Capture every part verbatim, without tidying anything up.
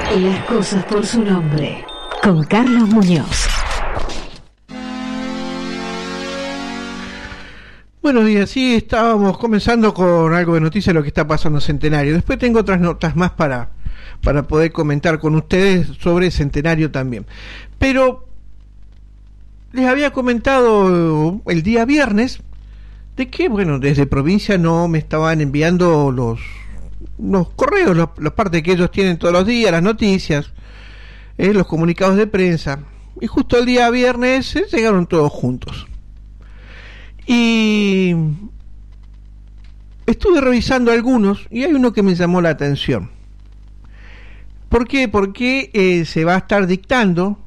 Las cosas por su nombre, con Carlos Muñoz. Buenos días, sí, estábamos comenzando con algo de noticias de lo que está pasando en Centenario. Después tengo otras notas más para, para poder comentar con ustedes sobre Centenario también. Pero les había comentado el día viernes de que, bueno, desde provincia no me estaban enviando los, los correos, los, las partes que ellos tienen todos los días, las noticias, eh, los comunicados de prensa. Y justo el día viernes eh, llegaron todos juntos. Y estuve revisando algunos y hay uno que me llamó la atención. ¿Por qué? Porque eh, se va a estar dictando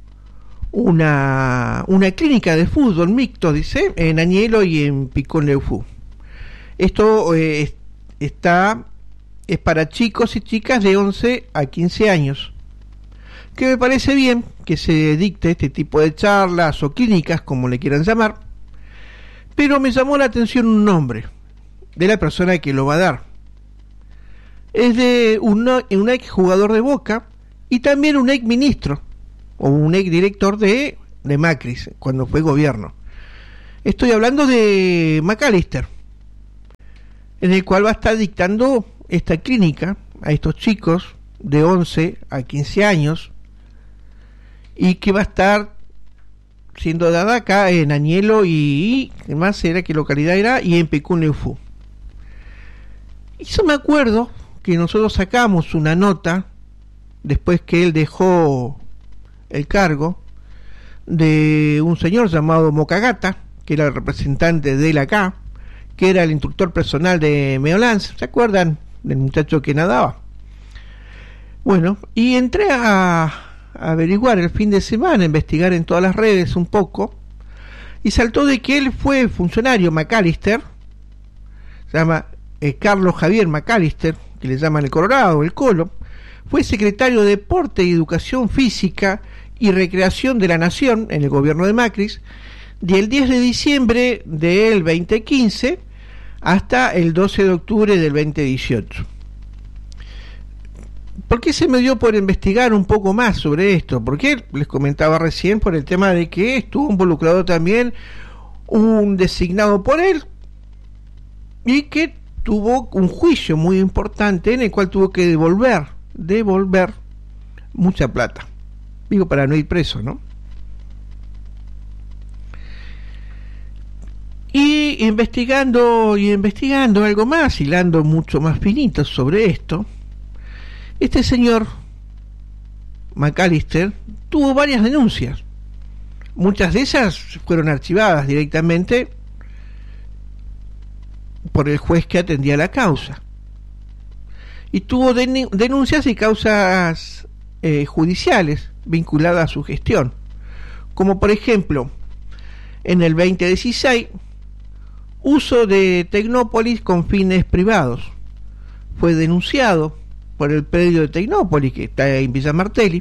una, una clínica de fútbol mixto, dice, en Añelo y en Picón Leufú. Esto eh, está es para chicos y chicas de once a quince años. Que me parece bien que se dicte este tipo de charlas o clínicas, como le quieran llamar. Pero me llamó la atención un nombre de la persona que lo va a dar. Es de un, un ex jugador de Boca y también un ex ministro o un ex director de, de Macri cuando fue gobierno. Estoy hablando de McAllister, en el cual va a estar dictando esta clínica a estos chicos de once a quince años y que va a estar siendo dada acá en Añelo y, y más era qué localidad era, y en Picún Leufú. Y yo me acuerdo que nosotros sacamos una nota después que él dejó el cargo de un señor llamado Mocagata, que era el representante de él acá, que era el instructor personal de Meolans, ¿se acuerdan? Del muchacho que nadaba. Bueno, y entré a averiguar el fin de semana, investigar en todas las redes un poco, y saltó de que él fue funcionario McAllister, se llama eh, Carlos Javier McAllister, que le llaman el Colorado, el Colo, fue secretario de Deporte y Educación Física y Recreación de la Nación en el gobierno de Macri, del diez de diciembre del veinte quince hasta el doce de octubre del veinte dieciocho. ¿Por qué se me dio por investigar un poco más sobre esto? Porque les comentaba recién por el tema de que estuvo involucrado también un designado por él y que tuvo un juicio muy importante en el cual tuvo que devolver, devolver mucha plata. Digo, para no ir preso, ¿no? Y investigando y investigando algo más, hilando mucho más finito sobre esto, este señor McAllister tuvo varias denuncias. Muchas de esas fueron archivadas directamente por el juez que atendía la causa. Y tuvo den- denuncias y causas eh, judiciales vinculadas a su gestión. Como por ejemplo, en el veinte dieciséis, uso de Tecnópolis con fines privados. Fue denunciado por el predio de Tecnópolis, que está en Villa Martelli,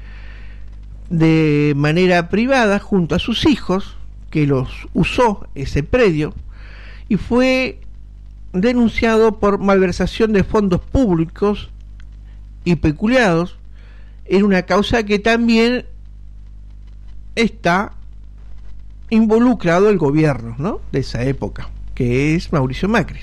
de manera privada junto a sus hijos, que los usó ese predio, y fue denunciado por malversación de fondos públicos y peculados en una causa que también está involucrado el gobierno, ¿no?, de esa época, que es Mauricio Macri.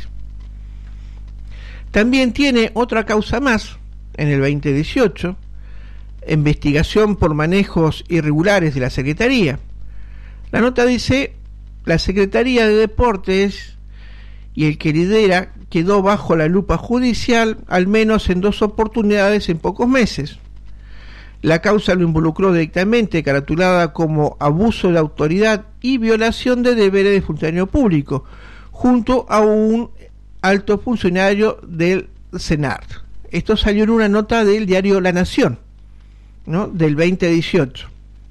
También tiene otra causa más en el veinte dieciocho, investigación por manejos irregulares de la Secretaría. La nota dice: la Secretaría de Deportes y el que lidera quedó bajo la lupa judicial al menos en dos oportunidades en pocos meses. La causa lo involucró directamente, caratulada como abuso de autoridad y violación de deberes de funcionario público, junto a un alto funcionario del CENAR. Esto salió en una nota del diario La Nación, ¿no?, del veinte dieciocho.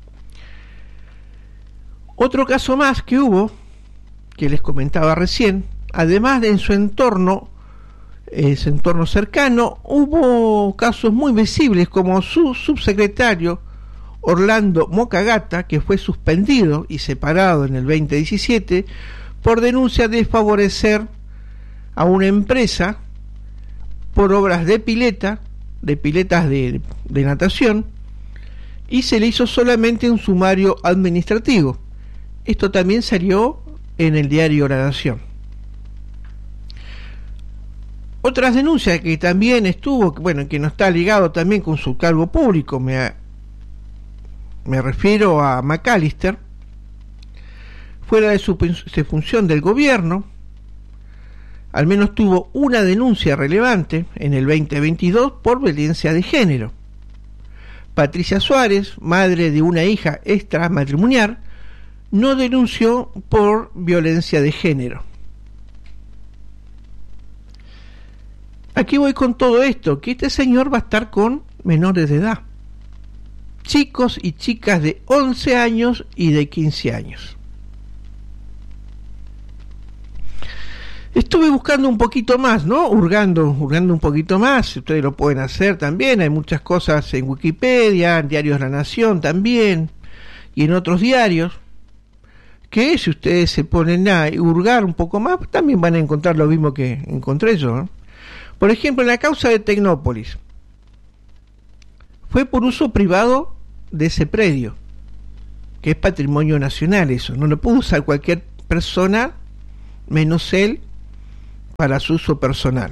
Otro caso más que hubo, que les comentaba recién, además de en su entorno, ese entorno cercano, hubo casos muy visibles como su subsecretario Orlando Mocagata, que fue suspendido y separado en el veinte diecisiete por denuncia de favorecer a una empresa por obras de pileta de piletas de, de natación y se le hizo solamente un sumario administrativo. Esto también salió en el diario La Nación. Otras denuncias que también estuvo, bueno, que no está ligado también con su cargo público, me, me refiero a McAllister, fuera de su, su función del gobierno. Al menos tuvo una denuncia relevante en el veinte veintidós por violencia de género. Patricia Suárez, madre de una hija extramatrimonial, no denunció por violencia de género. Aquí voy con todo esto, que este señor va a estar con menores de edad, chicos y chicas de once años y de quince años. Estuve buscando un poquito más, ¿no? Hurgando, hurgando un poquito más, ustedes lo pueden hacer también, hay muchas cosas en Wikipedia, en Diarios La Nación también, y en otros diarios, que si ustedes se ponen a hurgar un poco más, también van a encontrar lo mismo que encontré yo, ¿no? Por ejemplo, en la causa de Tecnópolis, fue por uso privado de ese predio, que es patrimonio nacional eso, no lo puede usar cualquier persona, menos él, para su uso personal.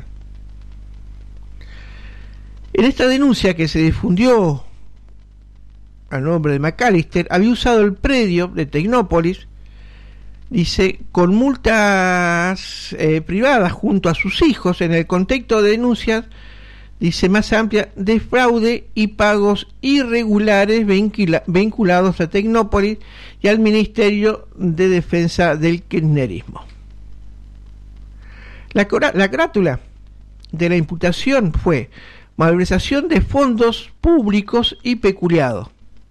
En esta denuncia que se difundió a nombre de McAllister, había usado el predio de Tecnópolis, dice, con multas eh, privadas junto a sus hijos en el contexto de denuncias, dice más amplia, de fraude y pagos irregulares vincula, vinculados a Tecnópolis y al Ministerio de Defensa del Kirchnerismo. La, la carátula de la imputación fue malversación de fondos públicos y peculado.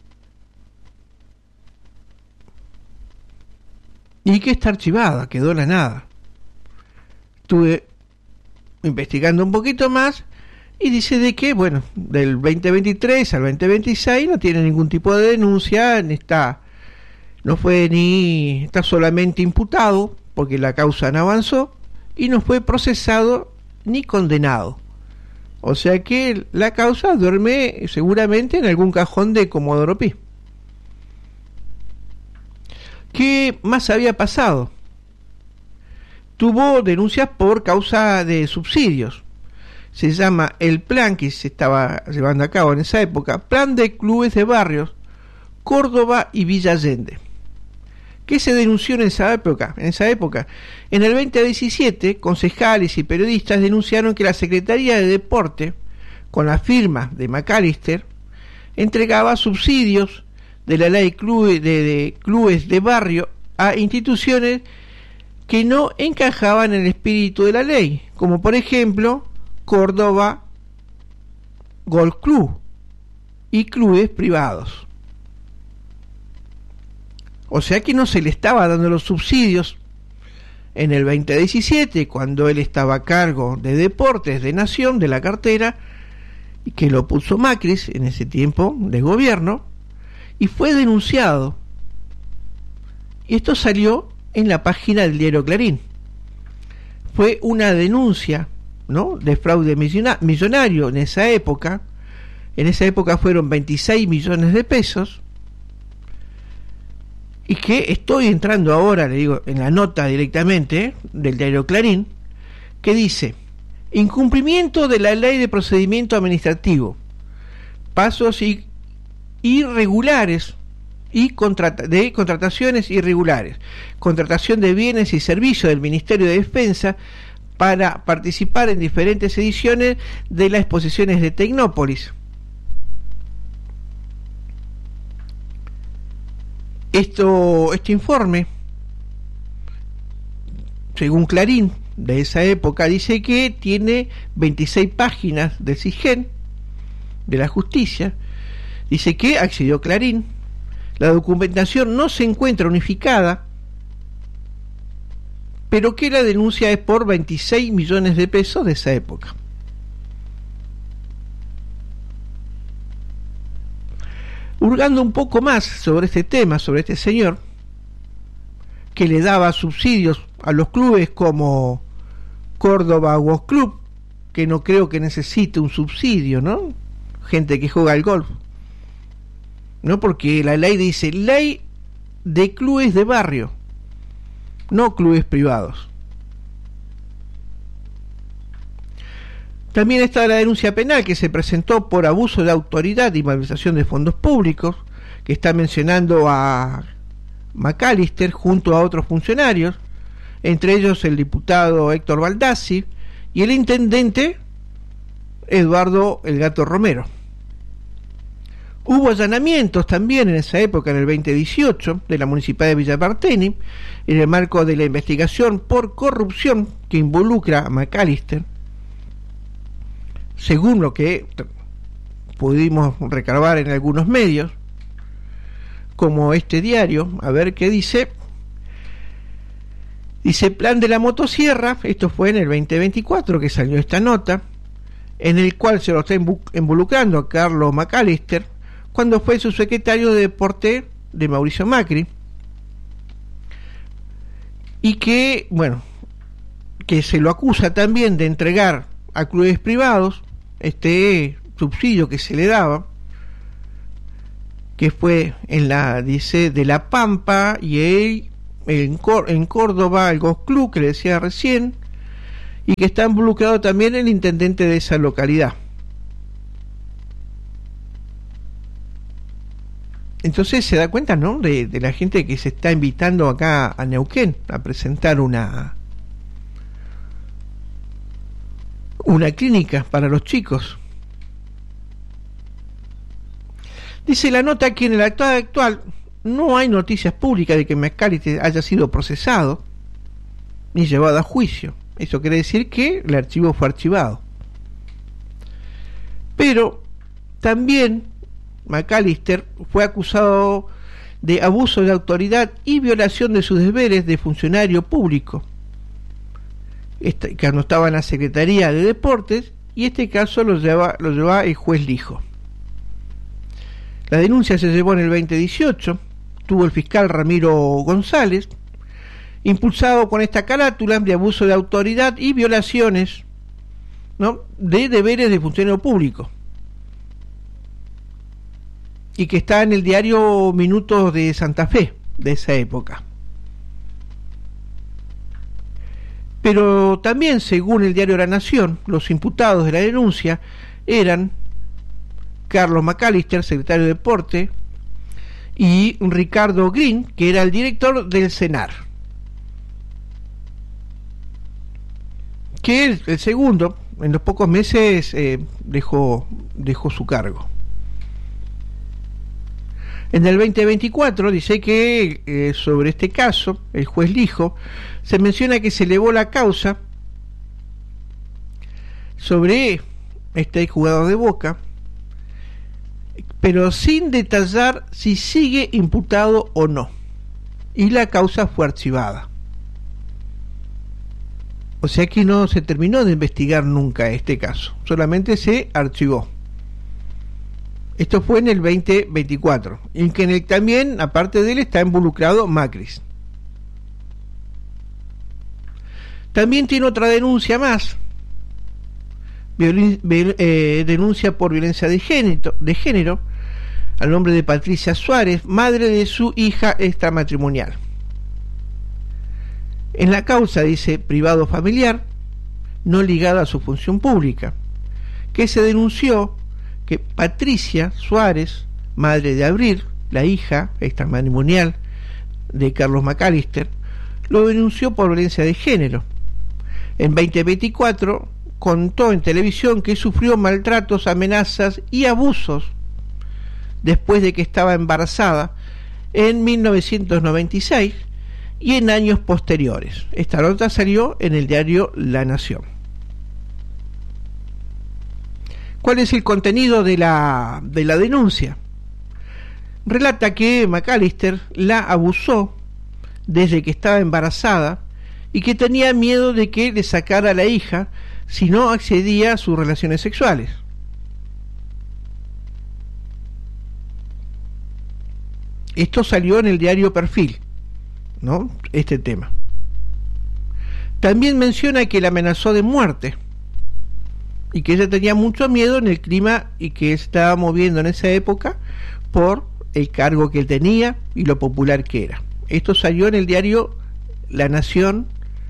Y que está archivada, quedó la nada. Estuve investigando un poquito más y dice de que, bueno, del veinte veintitrés al veinte veintiséis no tiene ningún tipo de denuncia, ni está, no fue ni, está solamente imputado, porque la causa no avanzó, y no fue procesado ni condenado. O sea que la causa duerme seguramente en algún cajón de Comodoro Pi. ¿Qué más había pasado? Tuvo denuncias por causa de subsidios. Se llama el plan que se estaba llevando a cabo en esa época, Plan de Clubes de Barrios, Córdoba y Villa Allende. ¿Qué se denunció en esa época? En esa época, en el veinte diecisiete, concejales y periodistas denunciaron que la Secretaría de Deporte, con la firma de McAllister, entregaba subsidios de la ley clube, de, de clubes de barrio a instituciones que no encajaban en el espíritu de la ley, como por ejemplo Córdoba Golf Club y clubes privados. O sea que no se le estaba dando los subsidios en el veinte diecisiete, cuando él estaba a cargo de Deportes de Nación, de la cartera, y que lo puso Macri en ese tiempo de gobierno, y fue denunciado. Y esto salió en la página del diario Clarín. Fue una denuncia, ¿no?, de fraude millonario en esa época. En esa época fueron veintiséis millones de pesos. Y que estoy entrando ahora, le digo, en la nota directamente ¿eh? del diario Clarín, que dice: incumplimiento de la ley de procedimiento administrativo, pasos y irregulares y contrata, de contrataciones irregulares, contratación de bienes y servicios del Ministerio de Defensa para participar en diferentes ediciones de las exposiciones de Tecnópolis. Esto, este informe, según Clarín, de esa época, dice que tiene veintiséis páginas del SIGEN, de la justicia. Dice que accedió Clarín, la documentación no se encuentra unificada, pero que la denuncia es por veintiséis millones de pesos de esa época. Hurgando un poco más sobre este tema, sobre este señor, que le daba subsidios a los clubes como Córdoba Golf Club que no creo que necesite un subsidio, ¿no? Gente que juega al golf, ¿no? Porque la ley dice ley de clubes de barrio, no clubes privados. También está la denuncia penal que se presentó por abuso de autoridad y malversación de fondos públicos, que está mencionando a McAllister junto a otros funcionarios, entre ellos el diputado Héctor Baldassi y el intendente Eduardo El Gato Romero. Hubo allanamientos también en esa época, en el veinte dieciocho, de la Municipalidad de Villa Martini, en el marco de la investigación por corrupción que involucra a McAllister. Según lo que pudimos recabar en algunos medios, como este diario, a ver qué dice. Dice: plan de la motosierra, esto fue en el veinte veinticuatro que salió esta nota, en el cual se lo está involucrando a Carlos McAllister cuando fue subsecretario de Deporte de Mauricio Macri, y que, bueno, que se lo acusa también de entregar a clubes privados este subsidio que se le daba, que fue en la, dice, de La Pampa y el, en, Cor- en Córdoba, el Golf Club, que le decía recién, y que está involucrado también el intendente de esa localidad. Entonces se da cuenta, ¿no?, de, de la gente que se está invitando acá a Neuquén a presentar una una clínica para los chicos. Dice la nota que en el acto actual no hay noticias públicas de que McAllister haya sido procesado ni llevado a juicio. Eso quiere decir que el archivo fue archivado. Pero también McAllister fue acusado de abuso de autoridad y violación de sus deberes de funcionario público, este, que no estaba en la Secretaría de Deportes, y este caso lo lleva, lo lleva el juez Lijo. La denuncia se llevó en el veinte dieciocho, tuvo el fiscal Ramiro González, impulsado con esta carátula de abuso de autoridad y violaciones, ¿no?, de deberes de funcionario público, y que está en el diario Minutos de Santa Fe de esa época. Pero también, según el diario La Nación, los imputados de la denuncia eran Carlos McAllister, secretario de Deporte, y Ricardo Green, que era el director del CENAR, que el, el segundo, en los pocos meses, eh, dejó, dejó su cargo. En el veinte veinticuatro dice que eh, sobre este caso, el juez Lijo, se menciona que se elevó la causa sobre este jugador de Boca, pero sin detallar si sigue imputado o no, y la causa fue archivada. O sea que no se terminó de investigar nunca este caso, solamente se archivó. Esto fue en el veinte veinticuatro, y que en el, también, aparte de él, está involucrado Macris. También tiene otra denuncia más, Viol- viol- eh, denuncia por violencia de género, de género, al nombre de Patricia Suárez, madre de su hija extramatrimonial. En la causa dice privado familiar, no ligada a su función pública, que se denunció que Patricia Suárez, madre de Abril, la hija extramatrimonial de Carlos McAllister, lo denunció por violencia de género. En veinte veinticuatro contó en televisión que sufrió maltratos, amenazas y abusos después de que estaba embarazada en mil novecientos noventa y seis y en años posteriores. Esta nota salió en el diario La Nación. ¿Cuál es el contenido de la, de la denuncia? Relata que McAllister la abusó desde que estaba embarazada y que tenía miedo de que le sacara a la hija si no accedía a sus relaciones sexuales. Esto salió en el diario Perfil, ¿no?, este tema. También menciona que la amenazó de muerte y que ella tenía mucho miedo en el clima y que él se estaba moviendo en esa época por el cargo que él tenía y lo popular que era. Esto salió en el diario La Nación,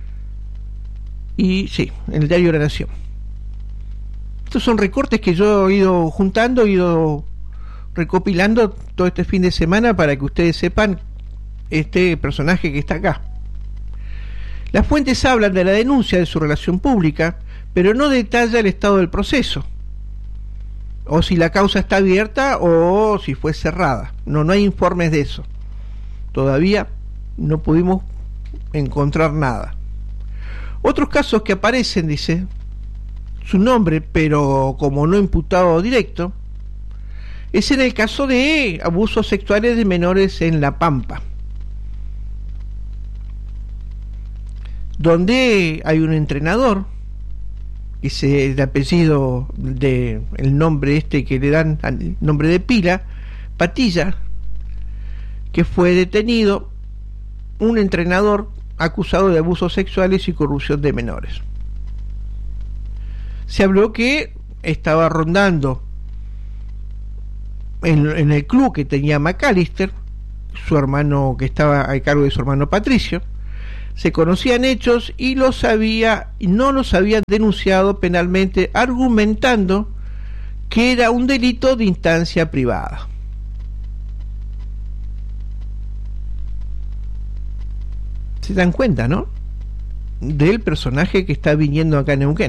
y sí, en el diario La Nación. Estos son recortes que yo he ido juntando, he ido recopilando todo este fin de semana para que ustedes sepan este personaje que está acá. Las fuentes hablan de la denuncia de su relación pública, pero no detalla el estado del proceso, o si la causa está abierta o si fue cerrada. No, no hay informes de eso. Todavía no pudimos encontrar nada. Otros casos que aparecen, dice, su nombre, pero como no imputado directo, es en el caso de abusos sexuales de menores en La Pampa, donde hay un entrenador que es el apellido de el nombre este que le dan al nombre de pila, Patilla, que fue detenido, un entrenador acusado de abusos sexuales y corrupción de menores. Se habló que estaba rondando en, en el club que tenía McAllister, su hermano, que estaba a cargo de su hermano Patricio. Se conocían hechos y los había, no los habían denunciado penalmente, argumentando que era un delito de instancia privada. Se dan cuenta, ¿no?, del personaje que está viniendo acá en Neuquén.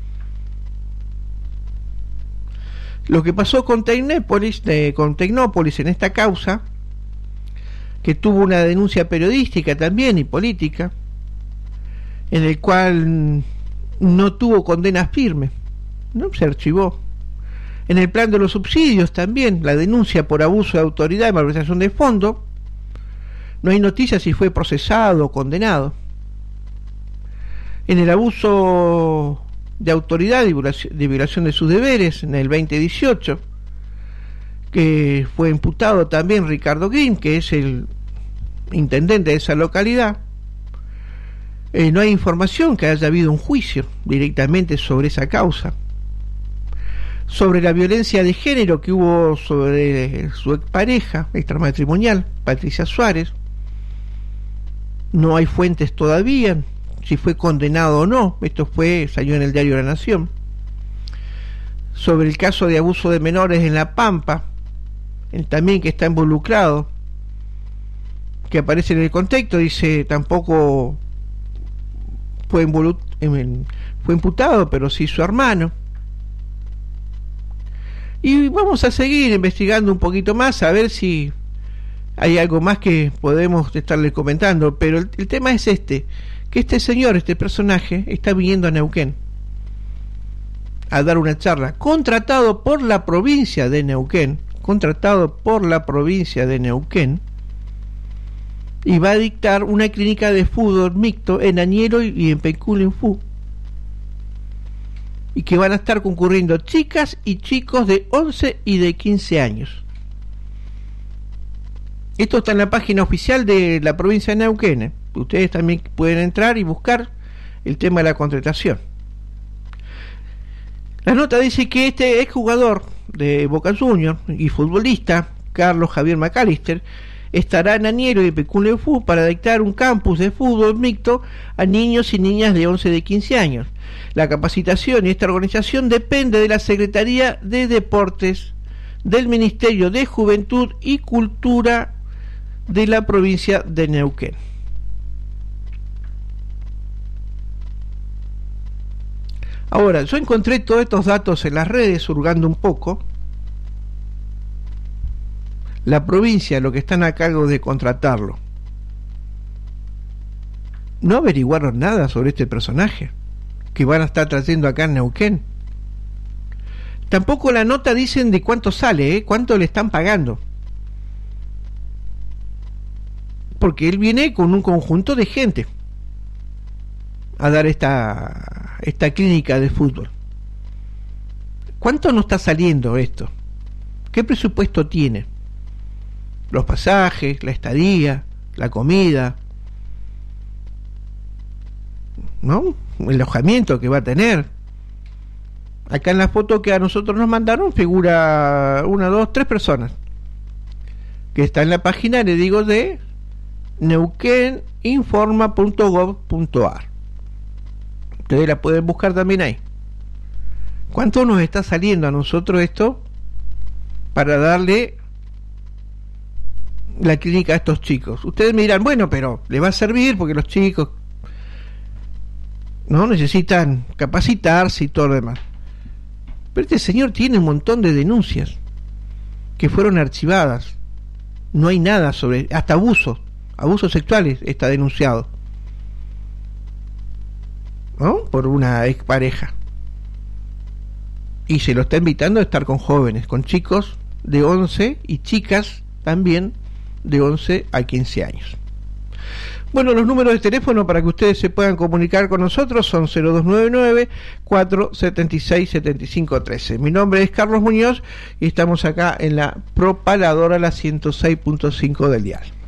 Lo que pasó con Tecnópolis, de, con Tecnópolis en esta causa, que tuvo una denuncia periodística también y política, en el cual no tuvo condena firme, ¿no? Se archivó. En el plan de los subsidios también, la denuncia por abuso de autoridad y malversación de fondo, no hay noticias si fue procesado o condenado. En el abuso de autoridad y de violación de sus deberes, en el veinte dieciocho, que fue imputado también Ricardo Grimm, que es el intendente de esa localidad. Eh, no hay información que haya habido un juicio directamente sobre esa causa. Sobre la violencia de género que hubo sobre su expareja extramatrimonial, Patricia Suárez, no hay fuentes todavía si fue condenado o no. Esto fue salió en el diario La Nación. Sobre el caso de abuso de menores en La Pampa, el también que está involucrado, que aparece en el contexto, dice, tampoco fue, involu- fue imputado, pero sí su hermano. Y vamos a seguir investigando un poquito más, a ver si hay algo más que podemos estarle comentando, pero el, el tema es este, que este señor, este personaje, está viniendo a Neuquén a dar una charla, contratado por la provincia de Neuquén, contratado por la provincia de Neuquén, y va a dictar una clínica de fútbol mixto en Añelo y en Peculenfú, y que van a estar concurriendo chicas y chicos de once y de quince años. Esto está en la página oficial de la provincia de Neuquén, ¿eh? Ustedes también pueden entrar y buscar el tema de la contratación. La nota dice que este exjugador de Boca Juniors y futbolista, Carlos Javier McAllister, estará en Añelo y Peculenfú para dictar un campus de fútbol mixto a niños y niñas de once y de quince años. La capacitación y esta organización depende de la Secretaría de Deportes del Ministerio de Juventud y Cultura de la provincia de Neuquén. Ahora, yo encontré todos estos datos en las redes, hurgando un poco. La provincia, lo que están a cargo de contratarlo, no averiguaron nada sobre este personaje que van a estar trayendo acá en Neuquén. Tampoco la nota dicen de cuánto sale, ¿eh? Cuánto le están pagando, porque él viene con un conjunto de gente a dar esta esta clínica de fútbol. ¿Cuánto nos está saliendo esto? ¿Qué presupuesto tiene? Los pasajes, la estadía, la comida, ¿no? El alojamiento que va a tener. Acá en la foto que a nosotros nos mandaron figura una, dos, tres personas, que está en la página, le digo, de neuquén informa punto gov punto a r. Ustedes la pueden buscar también ahí. ¿Cuánto nos está saliendo a nosotros esto para darle la clínica a estos chicos? Ustedes me dirán, bueno, pero le va a servir porque los chicos no necesitan capacitarse y todo lo demás. Pero este señor tiene un montón de denuncias que fueron archivadas. No hay nada sobre, hasta abusos, abusos sexuales está denunciado, ¿no? Por una expareja. Y se lo está invitando a estar con jóvenes, con chicos de once y chicas también de once a quince años. Bueno, los números de teléfono para que ustedes se puedan comunicar con nosotros son cero dos nueve nueve, cuatro siete seis, siete cinco uno tres. Mi nombre es Carlos Muñoz y estamos acá en la propaladora, la ciento seis punto cinco del dial.